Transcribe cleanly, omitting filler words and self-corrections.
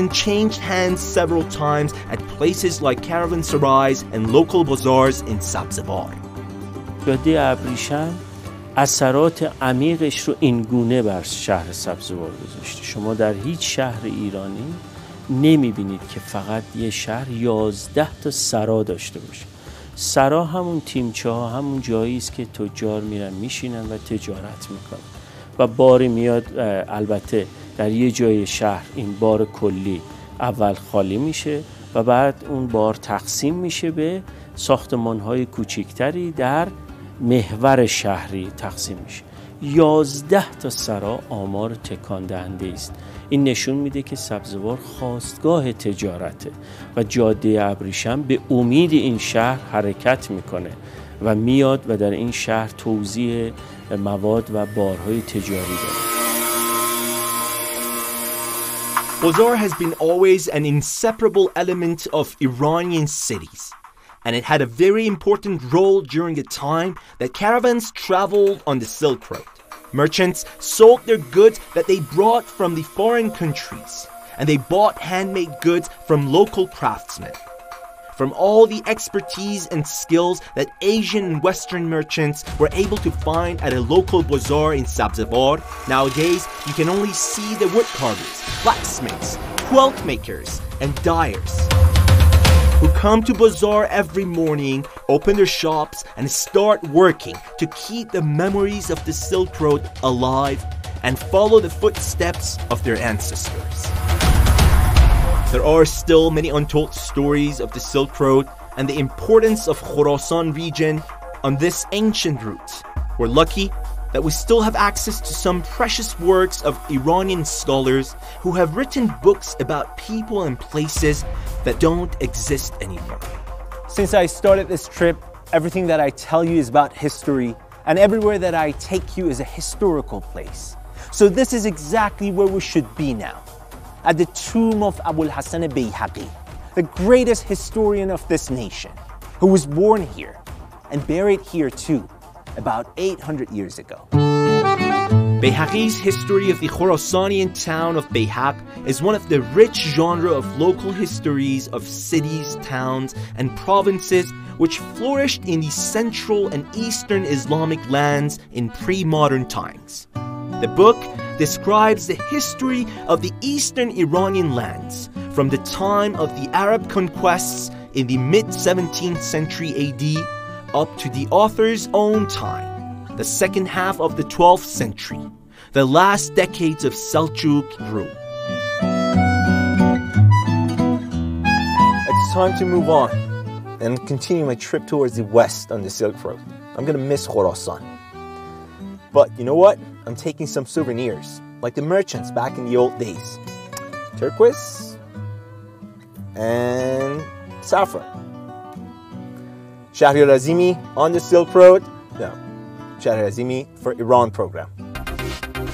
even changed hands several times at places like caravansarais and local bazaars in Sabzevar. جاده ابریشم اثرات عمیقش رو این گونه بر شهر سبزوار گذاشته. شما در هیچ شهر ایرانی نمیبینید که فقط یه شهر 11 تا سرا داشته باشه. سرا همون تیمچه ها، همون جایی است که تجار میرن میشینن و تجارت میکنن و باری میاد. البته در یه جای شهر این بار کلی اول خالی میشه و بعد اون بار تقسیم میشه به ساختمان‌های کوچکتری در محور شهری تقسیم میشه. 11 تا سرا آمار تکان دهنده است. این نشون میده که سبزوار خاستگاه تجارته و جاده ابریشم به امید این شهر حرکت میکنه و میاد و در این شهر توزیع مواد و بارهای تجاری داره. Bazaar has been always an inseparable element of Iranian cities, and it had a very important role during a time that caravans traveled on the Silk Road. Merchants sold their goods that they brought from the foreign countries, and they bought handmade goods from local craftsmen. From all the expertise and skills that Asian and Western merchants were able to find at a local bazaar in Sabzevar, nowadays you can only see the wood carvers, blacksmiths, quilt makers, and dyers who come to bazaar every morning, open their shops, and start working to keep the memories of the Silk Road alive and follow the footsteps of their ancestors. There are still many untold stories of the Silk Road and the importance of Khorasan region on this ancient route. We're lucky that we still have access to some precious works of Iranian scholars who have written books about people and places that don't exist anymore. Since I started this trip, everything that I tell you is about history, and everywhere that I take you is a historical place. So this is exactly where we should be now, at the tomb of Abul Hassan Bayhaqi, the greatest historian of this nation, who was born here and buried here too, about 800 years ago. Bayhaqi's history of the Khorasanian town of Bayhaq is one of the rich genre of local histories of cities, towns, and provinces which flourished in the central and eastern Islamic lands in pre-modern times. The book describes the history of the eastern Iranian lands from the time of the Arab conquests in the mid-17th century AD up to the author's own time, the second half of the 12th century, the last decades of Seljuk rule. It's time to move on and continue my trip towards the west on the Silk Road. I'm gonna miss Khorasan. But you know what? I'm taking some souvenirs, like the merchants back in the old days. Turquoise and saffron. Shahriar Azimi on the Silk Road. No, Shahriar Azimi for Iran program.